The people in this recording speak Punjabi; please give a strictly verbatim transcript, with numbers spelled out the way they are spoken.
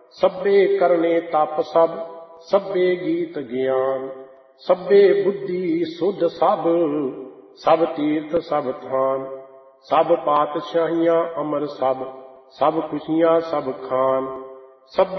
ਸਭੇ ਕਰਨੇ ਤਪ ਸਭ, ਸਭੇ ਗੀਤ ਗਿਆਨ, ਸਭੇ ਬੁੱਧੀ ਸੁਧ ਸਭ, ਸਭ ਤੀਰਥ ਸਭ ਥਾਨ, ਸਭ ਪਾਤਸ਼ਾਹੀਆਂ ਅਮਰ ਸਭ, ਸਭ ਖੁਸ਼ੀਆਂ ਸਭ ਖਾਨ, ਸਭ